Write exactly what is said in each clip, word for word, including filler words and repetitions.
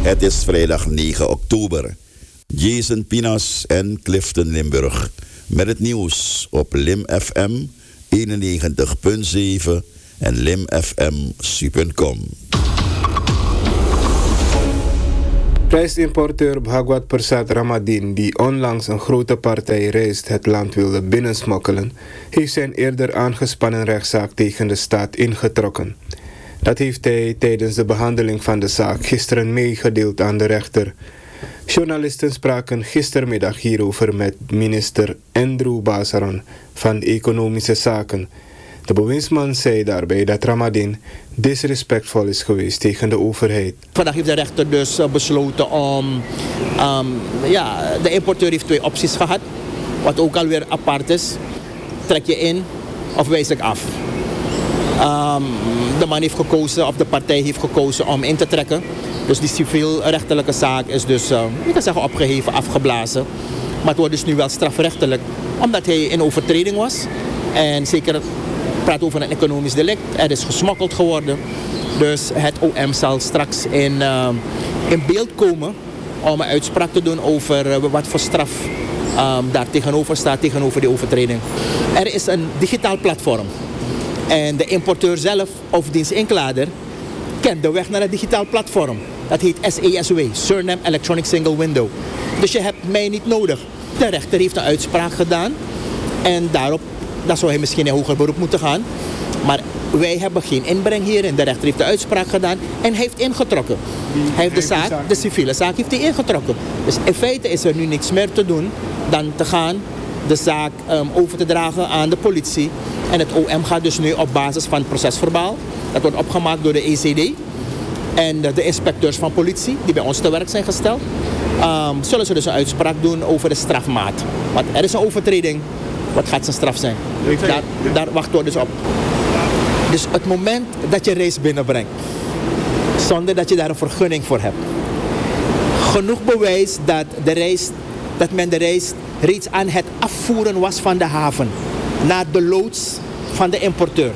Het is vrijdag negen oktober. Jason Pinas en Clifton Limburg. Met het nieuws op Lim F M eenennegentig komma zeven en lim f m c punt com. Rijstimporteur Bhagwat Persat Ramadhin, die onlangs een grote partij rijst het land wilde binnensmokkelen, heeft zijn eerder aangespannen rechtszaak tegen de staat ingetrokken. Dat heeft hij tijdens de behandeling van de zaak gisteren meegedeeld aan de rechter. Journalisten spraken gistermiddag hierover met minister Andrew Basaron van Economische Zaken. De bewindsman zei daarbij dat Ramadhin disrespectvol is geweest tegen de overheid. Vandaag heeft de rechter dus besloten om... Um, ja, de importeur heeft twee opties gehad. Wat ook alweer apart is. Trek je in of wijs ik af. Um, de man heeft gekozen, of de partij heeft gekozen om in te trekken. Dus die civielrechtelijke zaak is dus, uh, ik kan zeggen, opgeheven, afgeblazen. Maar het wordt dus nu wel strafrechtelijk, omdat hij in overtreding was. En zeker praat over een economisch delict. Er is gesmokkeld geworden. Dus het O M zal straks in, uh, in beeld komen om een uitspraak te doen over uh, wat voor straf um, daar tegenover staat, tegenover die overtreding. Er is een digitaal platform. En de importeur zelf of diens inklader kent de weg naar het digitaal platform. Dat heet S E S W, Suriname Electronic Single Window. Dus je hebt mij niet nodig. De rechter heeft een uitspraak gedaan. En daarop, dan zou hij misschien in hoger beroep moeten gaan. Maar wij hebben geen inbreng hierin. De rechter heeft de uitspraak gedaan en hij heeft ingetrokken. Hij heeft de zaak, de civiele zaak heeft hij ingetrokken. Dus in feite is er nu niks meer te doen dan te gaan de zaak um, over te dragen aan de politie. En het O M gaat dus nu op basis van het procesverbaal, dat wordt opgemaakt door de E C D en de, de inspecteurs van politie die bij ons te werk zijn gesteld, um, zullen ze dus een uitspraak doen over de strafmaat. Want er is een overtreding, wat gaat zijn straf zijn? Daar, daar wachten we dus op. Dus het moment dat je reis binnenbrengt, zonder dat je daar een vergunning voor hebt, genoeg bewijs dat, de reis, dat men de reis reeds aan het afvoeren was van de haven naar de loods van de importeur,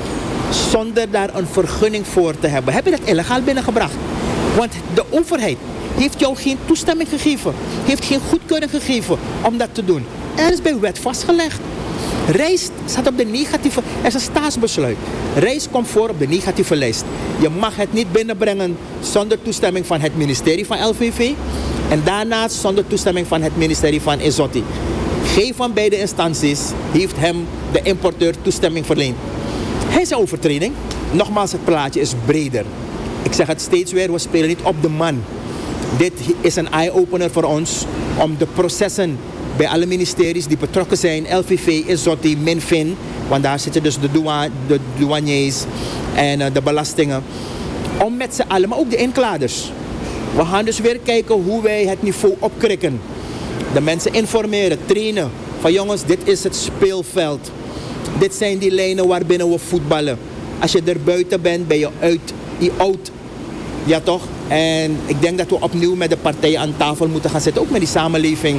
zonder daar een vergunning voor te hebben, heb je dat illegaal binnengebracht. Want de overheid heeft jou geen toestemming gegeven, heeft geen goedkeuring gegeven om dat te doen. Er is bij wet vastgelegd. Reis staat op de negatieve, er is een staatsbesluit. Reis komt voor op de negatieve lijst. Je mag het niet binnenbrengen zonder toestemming van het ministerie van L V V en daarnaast zonder toestemming van het ministerie van Ezotti. Geen van beide instanties heeft hem, de importeur, toestemming verleend. Hij is een overtreding. Nogmaals, het plaatje is breder. Ik zeg het steeds weer, we spelen niet op de man. Dit is een eye-opener voor ons om de processen bij alle ministeries die betrokken zijn, L V V, Ezotti, Minfin, want daar zitten dus de, douane, de douaniers en uh, de belastingen, om met z'n allen, maar ook de inkladers. We gaan dus weer kijken hoe wij het niveau opkrikken. De mensen informeren, trainen. Van jongens, dit is het speelveld. Dit zijn die lijnen waarbinnen we voetballen. Als je er buiten bent, ben je uit, je oud. Ja toch? En ik denk dat we opnieuw met de partijen aan tafel moeten gaan zitten. Ook met die samenleving.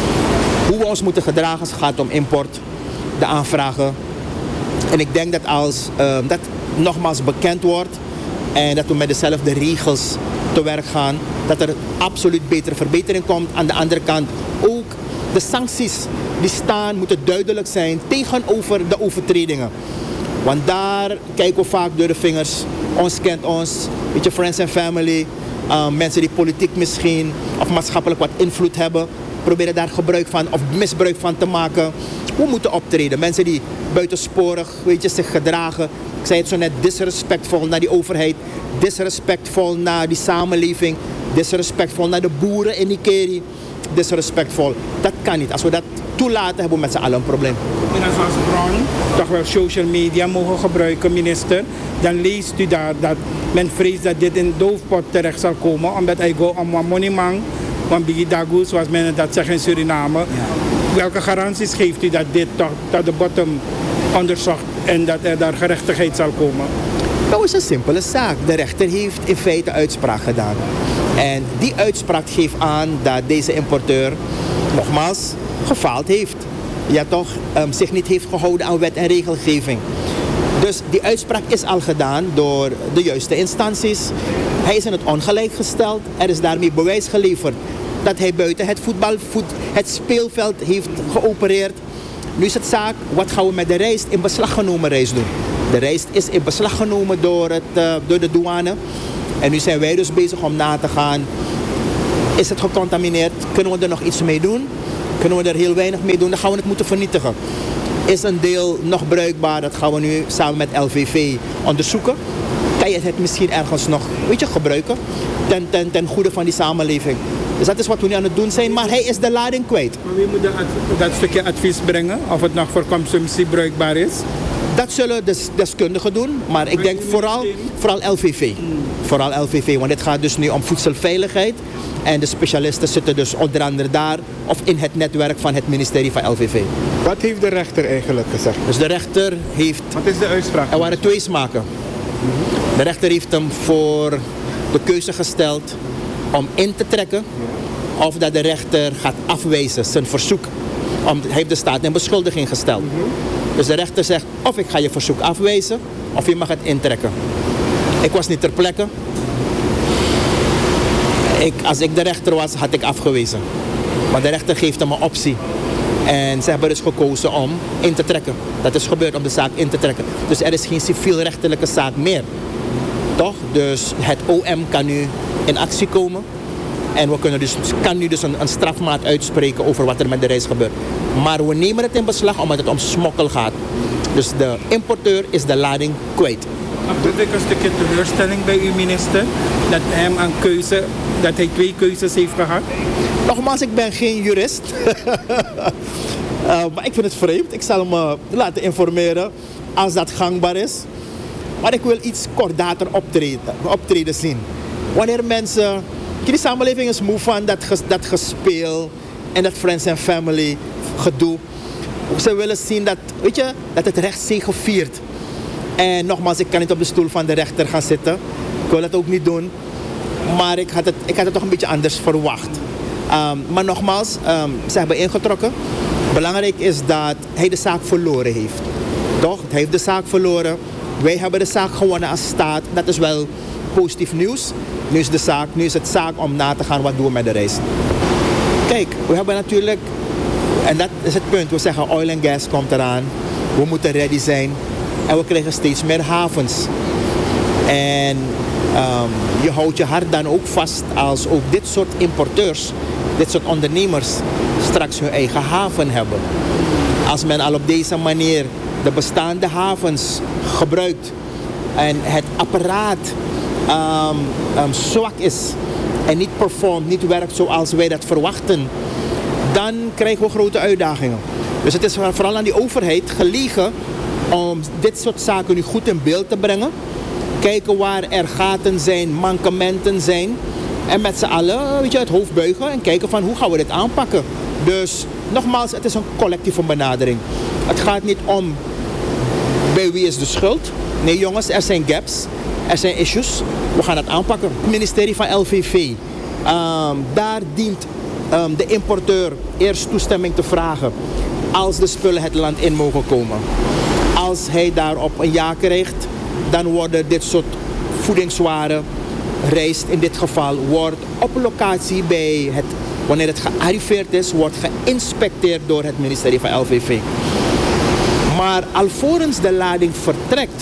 Hoe we ons moeten gedragen als het gaat om import. De aanvragen. En ik denk dat als uh, dat nogmaals bekend wordt. En dat we met dezelfde regels te werk gaan, dat er absoluut betere verbetering komt. Aan de andere kant ook de sancties die staan moeten duidelijk zijn tegenover de overtredingen. Want daar kijken we vaak door de vingers. Ons kent ons, weet je, friends and family, uh, mensen die politiek misschien of maatschappelijk wat invloed hebben, proberen daar gebruik van of misbruik van te maken. We moeten optreden. Mensen die buitensporig, weet je, zich gedragen. Ik zei het zo net, disrespectvol naar die overheid, disrespectvol naar die samenleving, disrespectvol naar de boeren in Nikeri, disrespectvol. Dat kan niet. Als we dat toelaten, hebben we met z'n allen een probleem. En als we Brown toch wel social media mogen gebruiken, minister, dan leest u daar dat men vreest dat dit in doofpot terecht zal komen, omdat hij go om een monimang, want bigi dagu, zoals men dat zegt in Suriname. Ja. Welke garanties geeft u dat dit toch tot de bottom onderzocht en dat er daar gerechtigheid zal komen? Dat is een simpele zaak. De rechter heeft in feite uitspraak gedaan. En die uitspraak geeft aan dat deze importeur, nogmaals, gefaald heeft. Ja toch, um, zich niet heeft gehouden aan wet en regelgeving. Dus die uitspraak is al gedaan door de juiste instanties. Hij is in het ongelijk gesteld. Er is daarmee bewijs geleverd dat hij buiten het voetbal, voet, het speelveld heeft geopereerd. Nu is het zaak, wat gaan we met de rijst, in beslag genomen rijst doen? De rijst is in beslag genomen door, het, uh, door de douane. En nu zijn wij dus bezig om na te gaan. Is het gecontamineerd? Kunnen we er nog iets mee doen? Kunnen we er heel weinig mee doen? Dan gaan we het moeten vernietigen. Is een deel nog bruikbaar? Dat gaan we nu samen met L V V onderzoeken. Kan je het misschien ergens nog, weet je, gebruiken? Ten, ten, ten goede van die samenleving. Dus dat is wat we nu aan het doen zijn. Maar hij is de lading kwijt. Maar wie moet de adv- dat stukje advies brengen? Of het nog voor consumptie bruikbaar is? Dat zullen de deskundigen doen. Maar ik denk vooral, vooral L V V. Hmm. Vooral L V V. Want dit gaat dus nu om voedselveiligheid. En de specialisten zitten dus onder andere daar of in het netwerk van het ministerie van L V V. Wat heeft de rechter eigenlijk gezegd? Dus de rechter heeft... Wat is de uitspraak? Er waren twee smaken. De rechter heeft hem voor de keuze gesteld om in te trekken. Of dat de rechter gaat afwijzen zijn verzoek. Om, hij heeft de staat in beschuldiging gesteld. Dus de rechter zegt of ik ga je verzoek afwijzen of je mag het intrekken. Ik was niet ter plekke. Ik, als ik de rechter was, had ik afgewezen. Maar de rechter geeft hem een optie. En ze hebben dus gekozen om in te trekken. Dat is gebeurd om de zaak in te trekken. Dus er is geen civielrechtelijke zaak meer. Toch? Dus het O M kan nu in actie komen. En we kunnen dus, kan nu dus een, een strafmaat uitspreken over wat er met de reis gebeurt. Maar we nemen het in beslag omdat het om smokkel gaat. Dus de importeur is de lading kwijt. Heb ik een stukje teleurstelling bij uw minister? Dat hem een keuze, dat hij twee keuzes heeft gehad? Nogmaals, ik ben geen jurist. uh, maar ik vind het vreemd. Ik zal me laten informeren als dat gangbaar is. Maar ik wil iets kordater optreden, optreden zien. Wanneer mensen... Die samenleving is moe van dat, ges, dat gespeel en dat friends and family gedoe. Ze willen zien dat, weet je, dat het recht zegeviert. En nogmaals, ik kan niet op de stoel van de rechter gaan zitten. Ik wil dat ook niet doen. Maar ik had het, ik had het toch een beetje anders verwacht. Um, maar nogmaals, um, ze hebben ingetrokken. Belangrijk is dat hij de zaak verloren heeft. Toch? Hij heeft de zaak verloren. Wij hebben de zaak gewonnen als staat. Dat is wel positief nieuws. Nu is, de zaak, nu is het zaak om na te gaan wat doen we met de reis. Kijk, we hebben natuurlijk, en dat is het punt, we zeggen oil en gas komt eraan. We moeten ready zijn. En we krijgen steeds meer havens. En um, je houdt je hart dan ook vast als ook dit soort importeurs, dit soort ondernemers straks hun eigen haven hebben. Als men al op deze manier de bestaande havens gebruikt en het apparaat um, um, zwak is en niet performt, niet werkt zoals wij dat verwachten, dan krijgen we grote uitdagingen. Dus het is vooral aan die overheid gelegen om dit soort zaken nu goed in beeld te brengen. Kijken waar er gaten zijn, mankementen zijn. En met z'n allen, weet je, het hoofd buigen en kijken van hoe gaan we dit aanpakken. Dus nogmaals, het is een collectieve benadering. Het gaat niet om bij wie is de schuld. Nee jongens, er zijn gaps, er zijn issues. We gaan dat aanpakken. Het ministerie van L V V, um, daar dient um, de importeur eerst toestemming te vragen als de spullen het land in mogen komen. Als hij daarop een ja krijgt, dan worden dit soort voedingswaren, rijst in dit geval, wordt op locatie bij het, wanneer het gearriveerd is, wordt geïnspecteerd door het ministerie van L V V. Maar alvorens de lading vertrekt,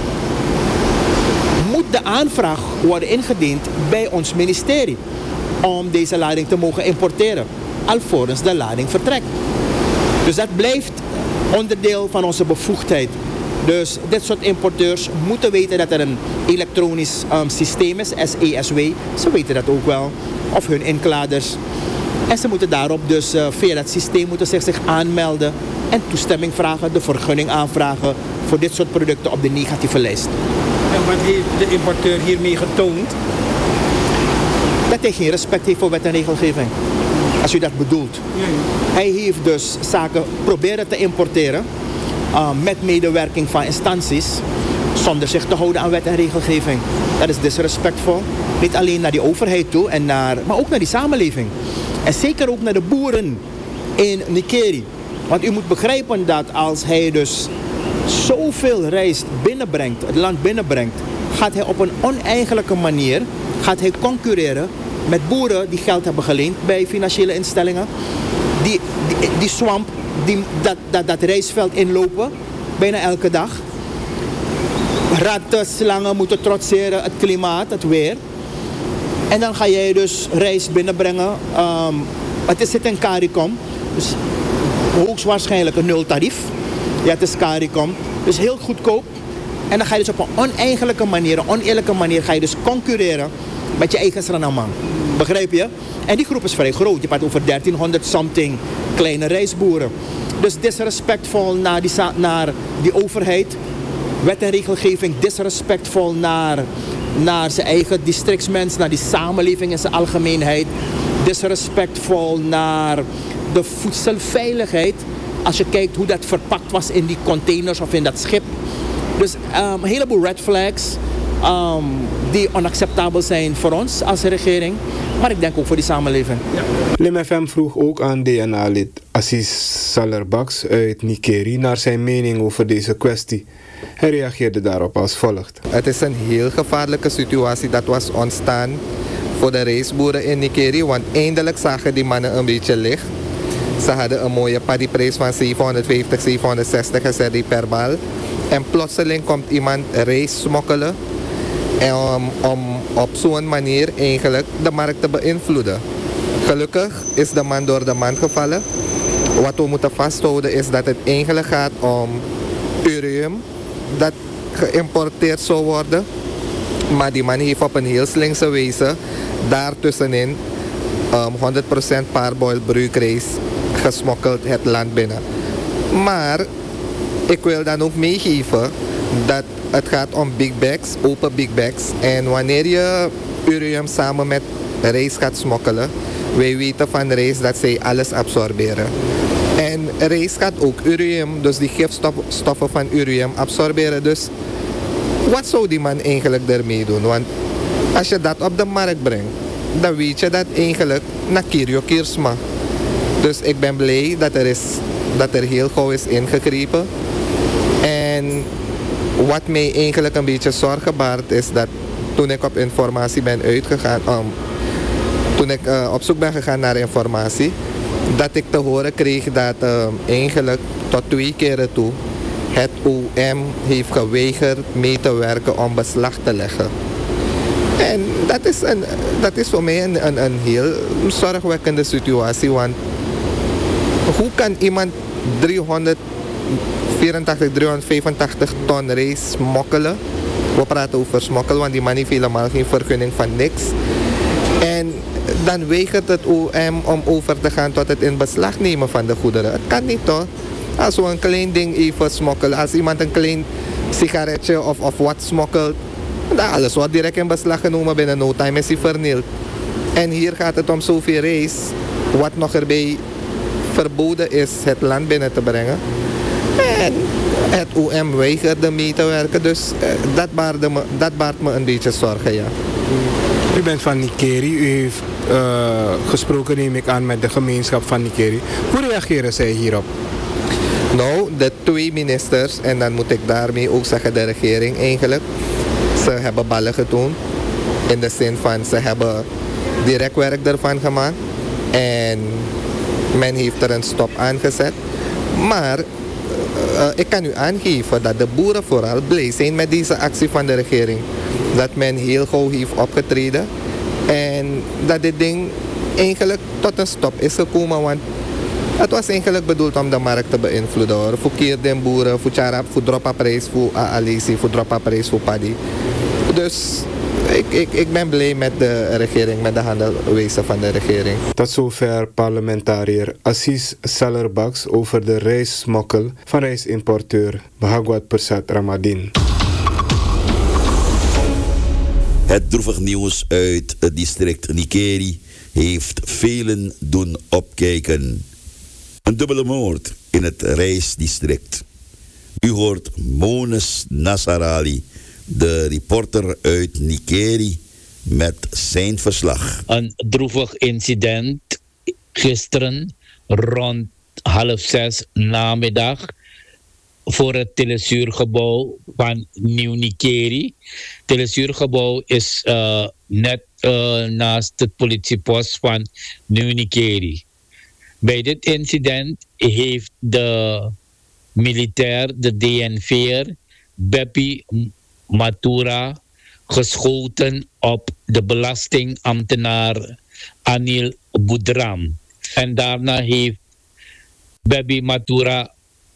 moet de aanvraag worden ingediend bij ons ministerie om deze lading te mogen importeren, alvorens de lading vertrekt. Dus dat blijft onderdeel van onze bevoegdheid. Dus dit soort importeurs moeten weten dat er een elektronisch um, systeem is, S E S W. Ze weten dat ook wel. Of hun inkladers. En ze moeten daarop dus uh, via dat systeem moeten zich, zich aanmelden en toestemming vragen, de vergunning aanvragen voor dit soort producten op de negatieve lijst. En wat heeft de importeur hiermee getoond? Dat hij geen respect heeft voor wet en regelgeving. Als u dat bedoelt. Ja, ja. Hij heeft dus zaken proberen te importeren uh, met medewerking van instanties zonder zich te houden aan wet en regelgeving. Dat is disrespectvol. Niet alleen naar die overheid toe, en naar, maar ook naar die samenleving. En zeker ook naar de boeren in Nikeri. Want u moet begrijpen dat als hij dus zoveel rijst binnenbrengt, het land binnenbrengt, gaat hij op een oneigenlijke manier gaat hij concurreren met boeren die geld hebben geleend bij financiële instellingen. Die, die, die swamp, die, dat, dat, dat rijstveld inlopen, bijna elke dag. Ratten, slangen moeten trotseren, het klimaat, het weer. En dan ga jij dus rijst binnenbrengen. Um, het is zit in CARICOM, dus hoogstwaarschijnlijk een nultarief. Ja, het is CARICOM, dus heel goedkoop. En dan ga je dus op een oneigenlijke manier, een oneerlijke manier, ga je dus concurreren met je eigen Sranamang. Begrijp je? En die groep is vrij groot. Je praat over dertienhonderd something kleine rijstboeren. Dus disrespectvol naar die, naar die overheid. Wet en regelgeving disrespectvol naar, naar zijn eigen districtsmens, naar die samenleving in zijn algemeenheid. Disrespectvol naar de voedselveiligheid. Als je kijkt hoe dat verpakt was in die containers of in dat schip. Dus um, een heleboel red flags um, die onacceptabel zijn voor ons als regering. Maar ik denk ook voor die samenleving. Ja. Lim F M vroeg ook aan D N A-lid Assis Salerbaks uit Nikeri naar zijn mening over deze kwestie. Hij reageerde daarop als volgt. Het is een heel gevaarlijke situatie dat was ontstaan voor de rijstboeren in Nikeri. Want eindelijk zagen die mannen een beetje licht. Ze hadden een mooie paddyprijs van zevenhonderdvijftig, zevenhonderdzestig S R D per bal. En plotseling komt iemand rijst smokkelen. En om, om op zo'n manier eigenlijk de markt te beïnvloeden. Gelukkig is de man door de mand gevallen. Wat we moeten vasthouden is dat het eigenlijk gaat om urium dat geïmporteerd zou worden. Maar die man heeft op een heel slinkse wijze daartussenin um, honderd procent parboiled broeikrijs gesmokkeld het land binnen. Maar ik wil dan ook meegeven dat het gaat om big bags, open big bags. En wanneer je urium samen met rijst gaat smokkelen, wij weten van rijst dat zij alles absorberen. En rijst gaat ook urium, dus die gifstoffen van urium absorberen. Dus wat zou die man eigenlijk ermee doen? Want als je dat op de markt brengt, dan weet je dat eigenlijk naar Kirio Kiersma. Dus ik ben blij dat er, is, dat er heel gauw is ingegrepen. En wat mij eigenlijk een beetje zorgen baart is dat toen ik op informatie ben uitgegaan, um, toen ik uh, op zoek ben gegaan naar informatie, dat ik te horen kreeg dat uh, eigenlijk tot twee keren toe het O M heeft geweigerd mee te werken om beslag te leggen. En dat is, een, dat is voor mij een, een, een heel zorgwekkende situatie, want hoe kan iemand driehonderdvierentachtig, driehonderdvijfentachtig ton rijst smokkelen? We praten over smokkelen, want die man heeft helemaal geen vergunning van niks. En dan weigert het O M om over te gaan tot het in beslag nemen van de goederen. Het kan niet toch? Als we een klein ding even smokkelen, als iemand een klein sigaretje of, of wat smokkelt, dan alles wordt direct in beslag genomen, binnen no time is hij vernield. En hier gaat het om zoveel rijst, wat nog erbij verboden is het land binnen te brengen. En het O M weigerde mee te werken, dus eh, dat, baarde me, dat baart me een beetje zorgen, ja. U bent van Nikeri, u heeft uh, gesproken, neem ik aan, met de gemeenschap van Nikeri. Hoe reageren zij hierop? Nou, de twee ministers, en dan moet ik daarmee ook zeggen de regering eigenlijk, ze hebben ballen getoond. In de zin van, ze hebben direct werk ervan gemaakt. En men heeft er een stop aan gezet. Maar uh, ik kan u aangeven dat de boeren vooral blij zijn met deze actie van de regering. Dat men heel gauw heeft opgetreden. En dat dit ding eigenlijk tot een stop is gekomen. Want het was eigenlijk bedoeld om de markt te beïnvloeden. Hoor. Voor keerden boeren, voor charap, voor droppaprijs, voor alisi, voor droppaprijs, voor paddy. Dus ik, ik, ik ben blij met de regering, met de handelwijze van de regering. Tot zover parlementariër Assis Salerbaks over de rijstsmokkel van rijstimporteur Bhagwat Persat Ramadhin. Het droevig nieuws uit het district Nikeri heeft velen doen opkijken. Een dubbele moord in het rijstdistrict. U hoort Mones Nassarali, de reporter uit Nikeri, met zijn verslag. Een droevig incident gisteren rond half zes namiddag voor het telesuurgebouw van Nieuw Nikeri. Het telesuurgebouw is uh, net uh, naast het politiepost van Nieuw Nikeri. Bij dit incident heeft de militair, de D N V'er, Beppi Matura, geschoten op de belastingambtenaar Anil Boudram. En daarna heeft Beppi Matura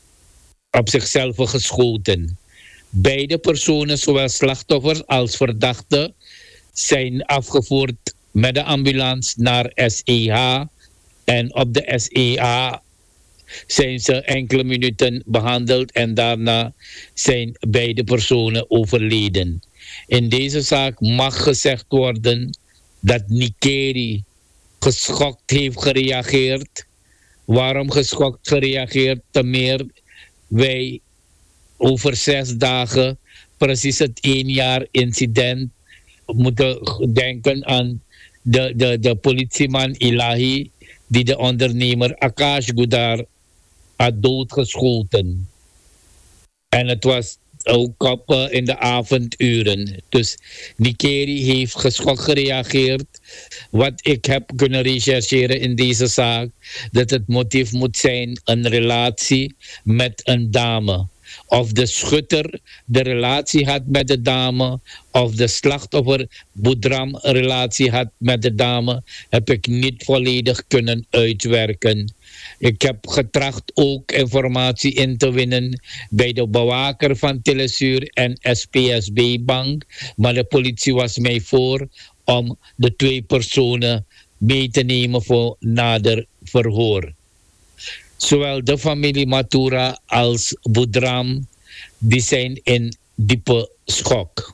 op zichzelf geschoten. Beide personen, zowel slachtoffers als verdachten, zijn afgevoerd met de ambulance naar S E H. En op de S E H zijn ze enkele minuten behandeld en daarna zijn beide personen overleden. In deze zaak mag gezegd worden dat Nikeri geschokt heeft gereageerd. Waarom geschokt gereageerd? Te meer wij over zes dagen, precies het één jaar incident, moeten denken aan de, de, de politieman Ilahi die de ondernemer Akash Gudar had doodgeschoten. En het was ook op, uh, in de avonduren. Dus Nikeri heeft geschokt gereageerd. Wat ik heb kunnen rechercheren in deze zaak, dat het motief moet zijn een relatie met een dame. Of de schutter de relatie had met de dame, of de slachtoffer Boudram een relatie had met de dame, heb ik niet volledig kunnen uitwerken. Ik heb getracht ook informatie in te winnen bij de bewaker van Telesuur en S P S B-bank, maar de politie was mij voor om de twee personen mee te nemen voor nader verhoor. Zowel de familie Matura als Boudram, die zijn in diepe schok.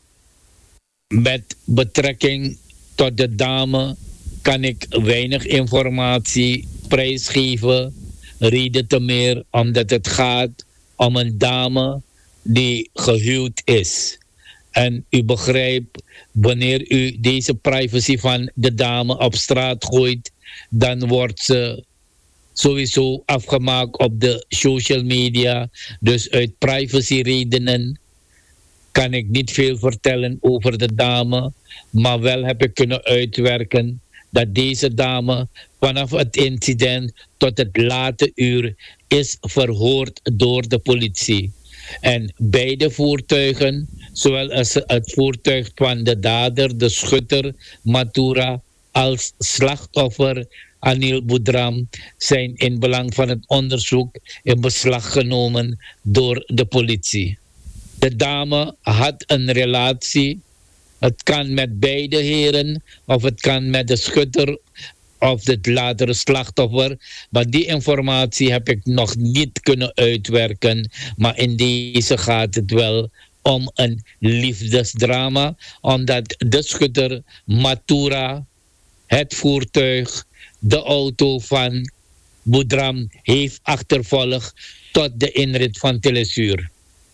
Met betrekking tot de dame kan ik weinig informatie prijsgeven. Reden te meer omdat het gaat om een dame die gehuwd is. En u begrijpt, wanneer u deze privacy van de dame op straat gooit, dan wordt ze sowieso afgemaakt op de social media. Dus uit privacyredenen kan ik niet veel vertellen over de dame. Maar wel heb ik kunnen uitwerken dat deze dame vanaf het incident tot het late uur is verhoord door de politie. En beide voertuigen, zowel als het voertuig van de dader, de schutter Matura, als slachtoffer Anil Boudram, zijn in belang van het onderzoek in beslag genomen door de politie. De dame had een relatie. Het kan met beide heren, of het kan met de schutter of het latere slachtoffer. Maar die informatie heb ik nog niet kunnen uitwerken. Maar in deze gaat het wel om een liefdesdrama, omdat de schutter Matura het voertuig, de auto van Boudram heeft achtervolgd tot de inrit van Telesuur.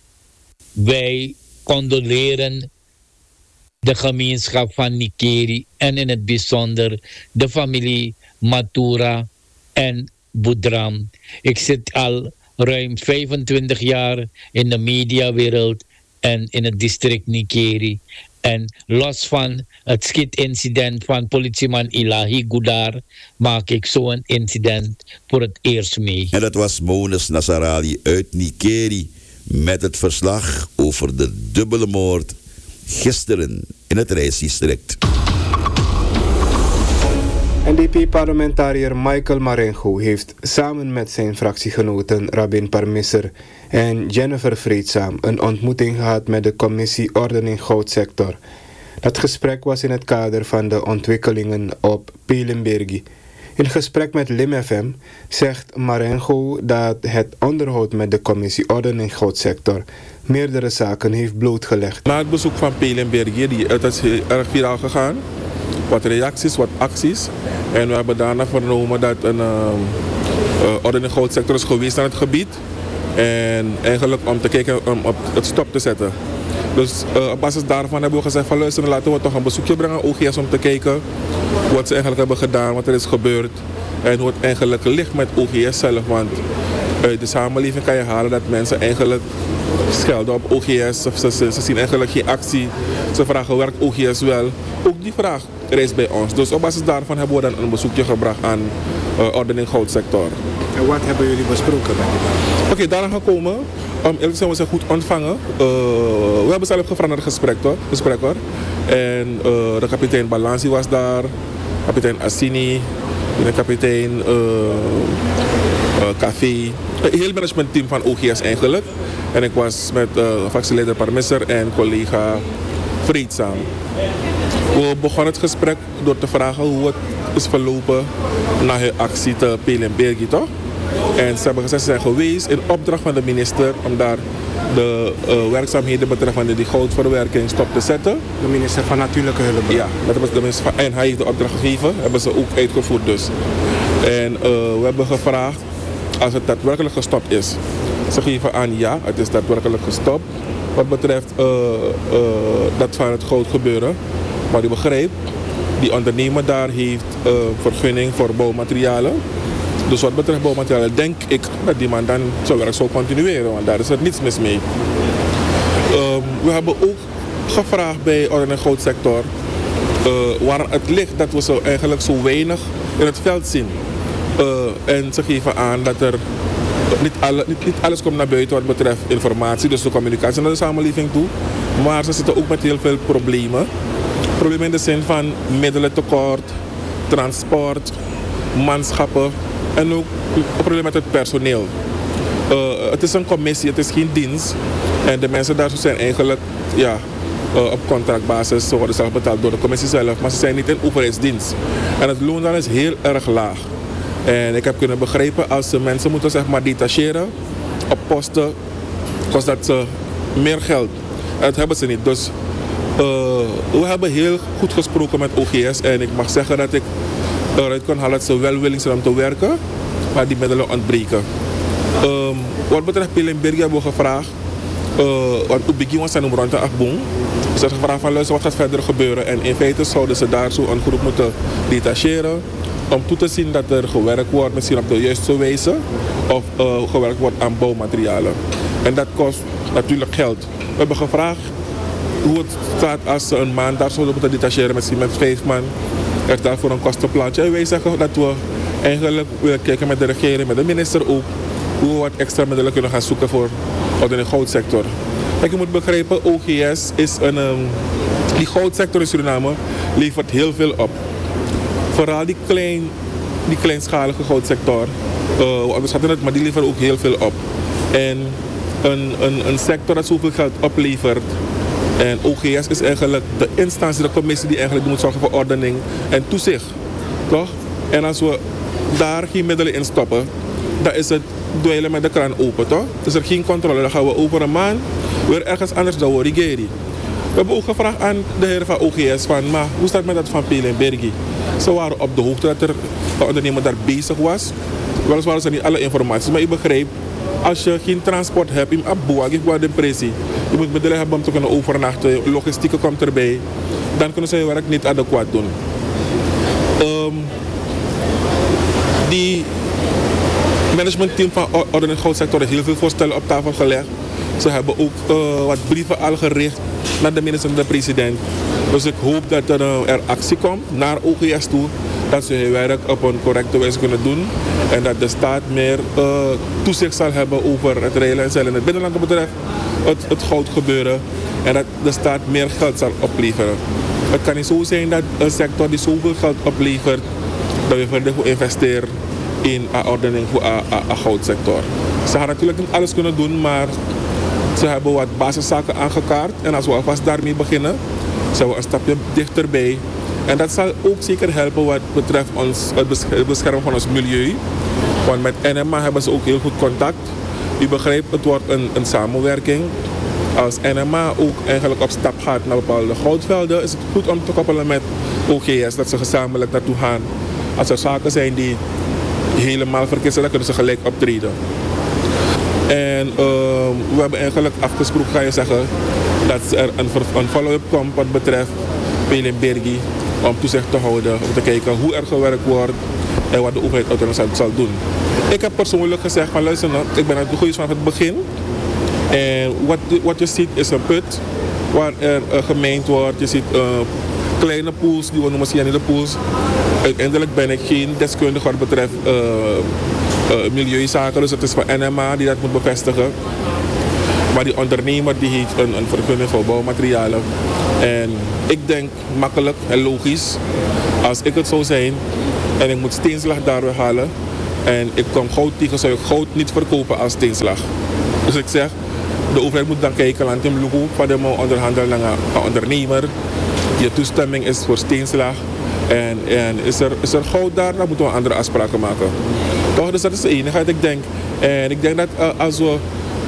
Wij condoleren de gemeenschap van Nikeri en in het bijzonder de familie Matura en Boudram. Ik zit al ruim vijfentwintig jaar in de mediawereld en in het district Nikeri. En los van het schietincident van politieman Ilahi Gudar maak ik zo'n incident voor het eerst mee. En dat was Mones Nasarali uit Nikeri met het verslag over de dubbele moord gisteren in het reisdistrict. N D P-parlementariër Michael Marengo heeft samen met zijn fractiegenoten Rabin Parmisser en Jennifer Vreedzaam een ontmoeting gehad met de commissie Ordening Goudsector. Dat gesprek was in het kader van de ontwikkelingen op Pelenbergi. In gesprek met Lim F M zegt Marengo dat het onderhoud met de commissie Ordening Goudsector meerdere zaken heeft blootgelegd. Na het bezoek van Pelenbergi, die het is erg viraal gegaan, wat reacties, wat acties. En we hebben daarna vernomen dat een uh, uh, Ordening Goudsector is geweest naar het gebied. En eigenlijk om te kijken, om op het stop te zetten. Dus uh, op basis daarvan hebben we gezegd van luister, laten we toch een bezoekje brengen aan O G S om te kijken wat ze eigenlijk hebben gedaan, wat er is gebeurd. En hoe het eigenlijk ligt met O G S zelf. Want uit de samenleving kan je halen dat mensen eigenlijk schelden op O G S. Of ze, ze, ze zien eigenlijk geen actie. Ze vragen, werkt O G S wel? Ook die vraag reist bij ons. Dus op basis daarvan hebben we dan een bezoekje gebracht aan uh, ordening goudsector. En wat hebben jullie besproken met die man? Oké, okay, daaraan gekomen. Um, eerlijk zijn we zijn goed ontvangen. Uh, we hebben zelf gevraagd naar het gesprek, hoor. gesprek hoor. En uh, de kapitein Balansi was daar, kapitein Assini, de kapitein uh, uh, Café. Een heel managementteam van O G S eigenlijk. En ik was met uh, fractieleider Parmisser en collega Vreedzaam. We begonnen het gesprek door te vragen hoe het is verlopen na hun actie te Pelenbergi, toch? En ze hebben gezegd, ze zijn geweest in opdracht van de minister om daar de uh, werkzaamheden betreffende die goudverwerking stop te zetten. De minister van Natuurlijke Hulpbron. Ja, dat was de minister van, en hij heeft de opdracht gegeven, hebben ze ook uitgevoerd dus. En uh, we hebben gevraagd als het daadwerkelijk gestopt is. Ze geven aan ja, het is daadwerkelijk gestopt. Wat betreft uh, uh, dat van het goud gebeuren. Maar u begrijpt, die ondernemer daar heeft uh, vergunning voor bouwmaterialen. Dus wat betreft bouwmaterialen denk ik dat die man dan zijn werk zou continueren, want daar is er niets mis mee. Um, we hebben ook gevraagd bij ordening en goudsector uh, waar het ligt dat we zo eigenlijk zo weinig in het veld zien. Uh, en ze geven aan dat er niet, alle, niet, niet alles komt naar buiten wat betreft informatie, dus de communicatie naar de samenleving toe. Maar ze zitten ook met heel veel problemen. Problemen in de zin van middelentekort, transport, manschappen. En ook een probleem met het personeel. Uh, het is een commissie, het is geen dienst. En de mensen daar zijn eigenlijk ja, uh, op contractbasis. Ze worden zelf betaald door de commissie zelf. Maar ze zijn niet in overheidsdienst. En het loon dan is heel erg laag. En ik heb kunnen begrijpen als ze mensen moeten zeg maar detacheren op posten, kost dat ze meer geld. En dat hebben ze niet. Dus uh, we hebben heel goed gesproken met O G S. En ik mag zeggen dat ik eruit kan halen dat ze wel willing zijn om te werken, maar die middelen ontbreken. Um, wat betreft Pelenbergi hebben we gevraagd, uh, want op begin was zijn om rond de afboom. Ze hebben gevraagd van luister, wat gaat verder gebeuren? En in feite zouden ze daar zo een groep moeten detacheren om toe te zien dat er gewerkt wordt, misschien op de juiste wijze, of uh, gewerkt wordt aan bouwmaterialen. En dat kost natuurlijk geld. We hebben gevraagd hoe het staat als ze een maand daar zouden moeten detacheren, misschien met vijf man. Er is daarvoor een kostenplaatje. En wij zeggen dat we eigenlijk willen kijken met de regering, met de minister ook, hoe we wat extra middelen kunnen gaan zoeken voor de goudsector. Kijk, je moet begrijpen, O G S is een, um, die goudsector in Suriname levert heel veel op. Vooral die, klein, die kleinschalige goudsector, uh, we onderschatten het, maar die levert ook heel veel op. En een, een, een sector dat zoveel geld oplevert. En O G S is eigenlijk de instantie, de commissie die eigenlijk moet zorgen voor ordening en toezicht. Toch? En als we daar geen middelen in stoppen, dan is het dweilen met de kraan open, toch? Is er geen controle, dan gaan we over een maand weer ergens anders dan we regeren. We hebben ook gevraagd aan de heren van O G S van, maar hoe staat het met dat van Pelenbergi? Ze waren op de hoogte dat er een ondernemer daar bezig was. Weliswaar waren ze niet alle informatie, maar je begrijpt, als je geen transport hebt, je hebt een pressie. Je moet middelen hebben om te kunnen overnachten, logistiek komt erbij. Dan kunnen ze je werk niet adequaat doen. Um, die managementteam van ordening en goudsector heeft heel veel voorstellen op tafel gelegd. Ze hebben ook uh, wat brieven al gericht naar de minister en de president. Dus ik hoop dat er, uh, er actie komt naar O G S toe. Dat ze hun werk op een correcte wijze kunnen doen. En dat de staat meer uh, toezicht zal hebben over het reilen en zeilen in het binnenland wat betreft het, het goudgebeuren. En dat de staat meer geld zal opleveren. Het kan niet zo zijn dat een sector die zoveel geld oplevert, dat we verder goed investeren in de ordening voor de goudsector. Ze gaan natuurlijk niet alles kunnen doen, maar ze hebben wat basiszaken aangekaart. En als we alvast daarmee beginnen, zijn we een stapje dichterbij. En dat zal ook zeker helpen wat betreft ons, het beschermen van ons milieu. Want met N M A hebben ze ook heel goed contact. U begrijpt, het wordt een, een samenwerking. Als N M A ook eigenlijk op stap gaat naar bepaalde goudvelden, is het goed om te koppelen met O G S, dat ze gezamenlijk naartoe gaan. Als er zaken zijn die helemaal verkeerd zijn, dan kunnen ze gelijk optreden. En uh, we hebben eigenlijk afgesproken, ga je zeggen, dat er een, een follow-up komt wat betreft Pelenbergi, om toezicht te houden, om te kijken hoe er gewerkt wordt en wat de overheid uiteindelijk zal doen. Ik heb persoonlijk gezegd van luister nou, ik ben uit de goeie vanaf het begin. En wat, wat je ziet is een put waar er uh, gemeend wordt. Je ziet uh, kleine pools, die we noemen cyanide pools. Uiteindelijk ben ik geen deskundige wat betreft uh, uh, milieuzaken. Dus het is van N M A die dat moet bevestigen. Maar die ondernemer die heeft een, een vergunning voor bouwmaterialen. En ik denk makkelijk en logisch, als ik het zou zijn en ik moet steenslag daar weghalen en ik kom goud tegen, zou ik goud niet verkopen als steenslag. Dus ik zeg, de overheid moet dan kijken naar het logo van de onderhandelen naar een ondernemer. Je toestemming is voor steenslag. En, en is, er, is er goud daar, dan moeten we andere afspraken maken. Toch, dus dat is de enige, ik denk. En ik denk dat uh, als we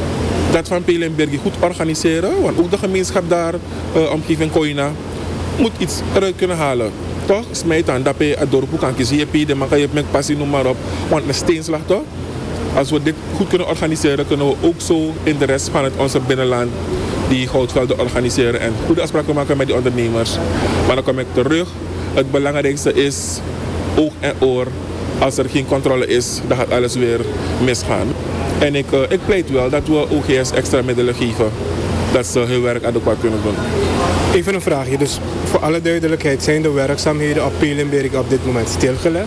dat van Pelenbergie goed organiseren, want ook de gemeenschap daar, uh, omgeving Koina, moet iets eruit kunnen halen. Toch? Smijt aan dat je het dorp kan kiezen, de man kan je met passie, noem maar op. Want een steenslag toch? Als we dit goed kunnen organiseren, kunnen we ook zo in de rest van het onze binnenland die goudvelden organiseren en goede afspraken maken met die ondernemers. Maar dan kom ik terug. Het belangrijkste is oog en oor. Als er geen controle is, dan gaat alles weer misgaan. En ik, uh, ik pleit wel dat we O G S extra middelen geven. Dat ze hun werk adequaat kunnen doen. Even een vraagje. Dus voor alle duidelijkheid, zijn de werkzaamheden op Pelenberg op dit moment stilgelegd?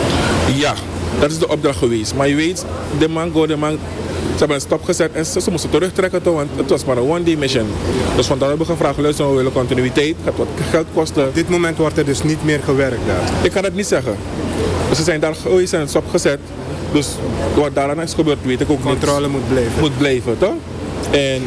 Ja, dat is de opdracht geweest. Maar je weet, de man, go, de man, ze hebben een stop gezet en ze, ze moesten terugtrekken toch, want het was maar een one-day mission. Dus vandaar hebben we gevraagd, luister, we willen continuïteit, het gaat wat geld kosten. Op dit moment wordt er dus niet meer gewerkt daar? Ik kan het niet zeggen. Dus ze zijn daar geweest en het stop gezet. Dus wat daaraan is gebeurd, weet ik ook niet. Controle moet blijven. Moet blijven, toch? En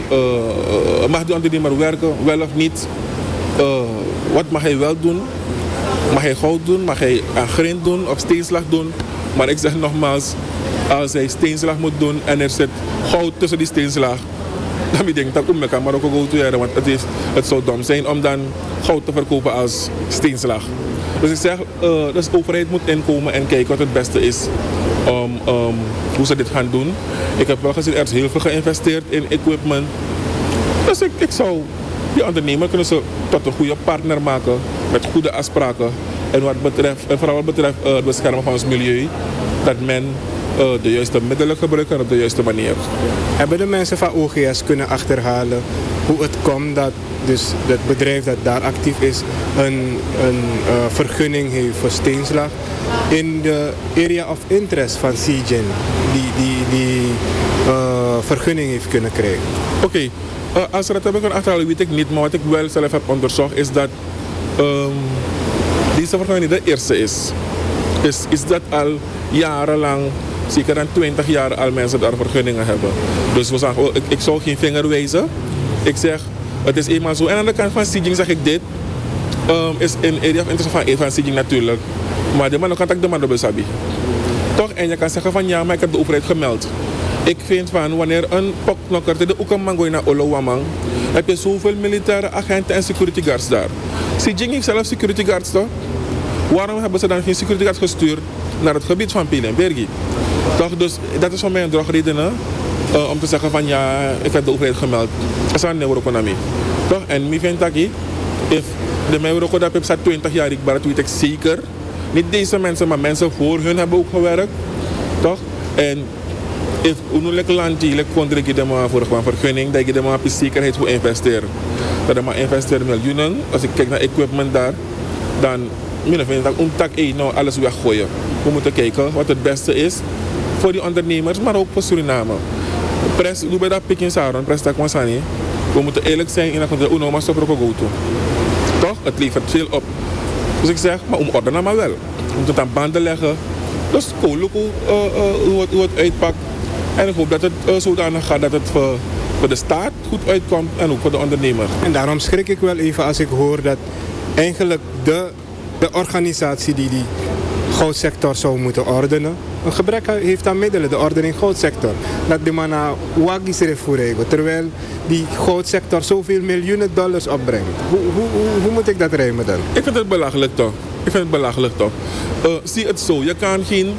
uh, mag die ondernemer werken, wel of niet? Uh, wat mag hij wel doen? Mag hij goud doen? Mag hij aan grind doen? Of steenslag doen? Maar ik zeg nogmaals, als hij steenslag moet doen en er zit goud tussen die steenslag, dan denk ik dat ik kan maar ook goud doen, want het, heeft, het zou dom zijn om dan goud te verkopen als steenslag. Dus ik zeg, uh, dus de overheid moet inkomen en kijken wat het beste is om um, hoe ze dit gaan doen. Ik heb wel gezien, er is heel veel geïnvesteerd in equipment. Dus ik, ik zou die ondernemer kunnen ze tot een goede partner maken met goede afspraken. En wat betreft, en vooral wat betreft uh, het beschermen van ons milieu, dat men uh, de juiste middelen gebruikt en op de juiste manier. Hebben de mensen van O G S kunnen achterhalen hoe het komt dat dus het bedrijf dat daar actief is een, een uh, vergunning heeft voor steenslag in de area of interest van Seagen die die, die uh, vergunning heeft kunnen krijgen? Oké, okay. uh, als er dat hebben kunnen achterhalen weet ik niet, maar wat ik wel zelf heb onderzocht is dat um, deze vergunning niet de eerste is. is. Is dat al jarenlang, zeker dan twintig jaar al mensen daar vergunningen hebben. Dus we zeggen, oh, ik, ik zou geen vinger wijzen. Ik zeg, het is eenmaal zo. En aan de kant van Seagen zeg ik dit. Um, is in area of interest van, van Seagen natuurlijk. Maar de man kan ook de man op Sabi. Toch? En je kan zeggen van ja, maar ik heb de overheid gemeld. Ik vind van wanneer een poknokker de Oekamang naar Olowamang, heb je zoveel militaire agenten en security guards daar. Seagen heeft zelf security guards toch? Waarom hebben ze dan geen security guards gestuurd naar het gebied van Pelenbergie? Toch? Dus dat is voor mij een drogreden uh, om te zeggen van ja, ik heb de overheid gemeld. Dat is een neuroeconomie. Toch? En ik vind dat if de neuroeconomie staat twintig jaar, ik weet ik zeker. Niet deze mensen, maar mensen voor hun hebben ook gewerkt. Toch? En if een land die country geeft maar voor een vergunning, dat je maar op zekerheid voor investeren. Dat je maar investeren miljoenen. Als ik kijk naar equipment daar, dan vind ik dat omtak één nou alles weggooien. We moeten kijken wat het beste is voor die ondernemers, maar ook voor Suriname. Pres, doe bij dat pikin saron, pres tak wansani. We moeten eerlijk zijn in dat we de maar stop go toe. Toch? Het levert veel op. Dus ik zeg, maar om ordenen maar wel. We moeten het aan banden leggen. Dus kolen uh, uh, hoe, het, hoe het uitpakt. En ik hoop dat het uh, zodanig gaat dat het voor, voor de staat goed uitkomt en ook voor de ondernemer. En daarom schrik ik wel even als ik hoor dat eigenlijk de, de organisatie die die goudsector zou moeten ordenen, een gebrek heeft aan middelen, de ordening goudsector. Dat de man naar wagis refereren, terwijl die goudsector zoveel miljoenen dollars opbrengt. Hoe, hoe, hoe, hoe moet ik dat rijmen dan? Ik vind het belachelijk toch. Ik vind het belachelijk toch. Uh, zie het zo, je kan geen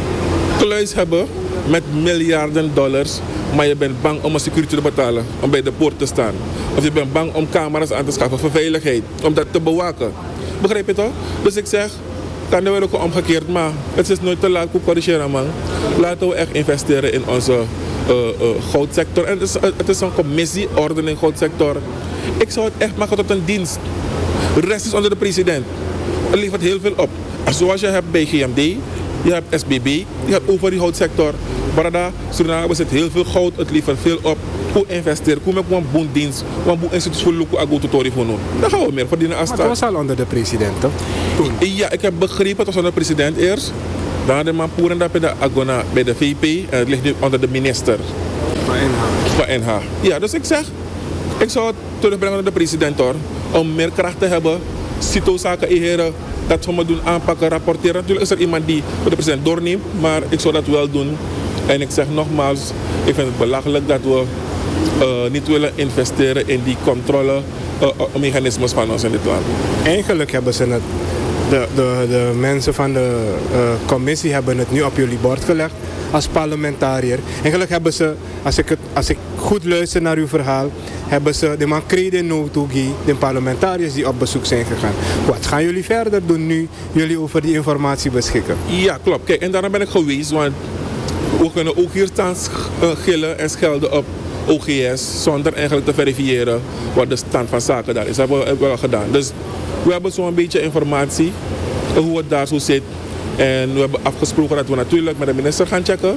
kluis hebben met miljarden dollars, maar je bent bang om een security te betalen, om bij de poort te staan. Of je bent bang om camera's aan te schaffen voor veiligheid, om dat te bewaken. Begrijp je toch? Dus ik zeg, kan er wel ook omgekeerd, maar het is nooit te laat voor corrigeren, man. Laten we echt investeren in onze uh, uh, goudsector. En het is, het is een commissie, ordening goudsector. Ik zou het echt maken tot een dienst. De rest is onder de president. Het levert heel veel op. En zoals je hebt bij G M D, je hebt S B B, je hebt over die goudsector. Barada, Suriname zit heel veel goud, het levert veel op. Hoe investeren, hoe met een boendienst, een boen instituut voor Luku Ago Tutori voor nu. Dan gaan we meer verdienen als Maar het was al onder de president, toch? Toen. Ja, ik heb begrepen, het was onder de president eerst. Dan de Mampoer en dat bij de Agona, bij de V P. En het ligt nu onder de minister. Van N H. Van N H. Ja, dus ik zeg, ik zou het terugbrengen naar de president hoor. Om meer kracht te hebben. Cito-zaken inheren, dat we me doen aanpakken, rapporteren. Natuurlijk is er iemand die de president doorneemt, maar ik zou dat wel doen. En ik zeg nogmaals, ik vind het belachelijk dat we uh, niet willen investeren in die controlemechanismes uh, van ons in dit land. Eigenlijk hebben ze het, de, de, de mensen van de uh, commissie hebben het nu op jullie bord gelegd als parlementariër. Eigenlijk hebben ze, als ik, het, als ik goed luister naar uw verhaal, hebben ze de man crede notugi, de parlementariërs die op bezoek zijn gegaan. Wat gaan jullie verder doen nu jullie over die informatie beschikken? Ja, klopt. Kijk, en daarom ben ik geweest, want we kunnen ook hier staan gillen en schelden op O G S zonder eigenlijk te verifiëren wat de stand van zaken daar is. Dat hebben we wel gedaan. Dus we hebben zo'n beetje informatie hoe het daar zo zit. En we hebben afgesproken dat we natuurlijk met de minister gaan checken.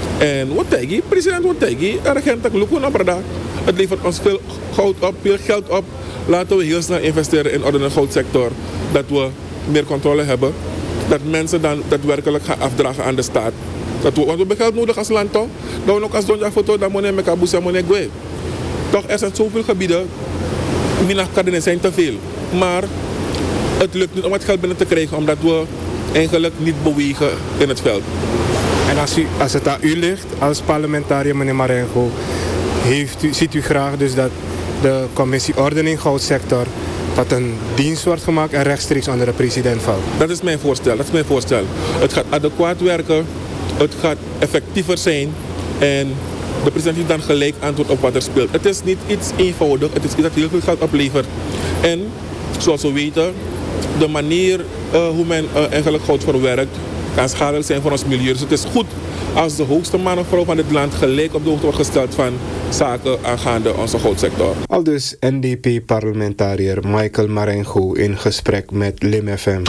En wat tegen, president wat tegen, regent lukken op dat. Het levert ons veel goud op, veel geld op. Laten we heel snel investeren in de goudsector. Dat we meer controle hebben. Dat mensen dan daadwerkelijk gaan afdragen aan de staat. Dat we, want we hebben geld nodig als land toch? Dat we ook als donja foto, dat we met kabusa money gwe. Toch, er zijn zoveel gebieden. Minachkadenen zijn te veel. Maar het lukt niet om het geld binnen te krijgen, omdat we eigenlijk niet bewegen in het veld. En als, u, als het aan u ligt, als parlementariër meneer Marengo, heeft u, ziet u graag dus dat de commissie ordening goudsector dat een dienst wordt gemaakt en rechtstreeks onder de president valt? Dat is mijn voorstel. Dat is mijn voorstel. Het gaat adequaat werken, het gaat effectiever zijn en de president heeft dan gelijk antwoord op wat er speelt. Het is niet iets eenvoudig, het is iets dat heel veel geld oplevert. En zoals we weten, de manier uh, hoe men uh, eigenlijk goud verwerkt kan schadelijk zijn voor ons milieu. Dus het is goed als de hoogste man of vrouw van dit land gelijk op de hoogte wordt gesteld van zaken aangaande onze goudsector. Aldus N D P-parlementariër Michael Marengo in gesprek met Lim F M.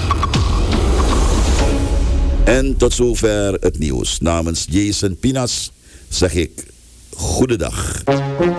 En tot zover het nieuws. Namens Jason Pinas zeg ik goedendag.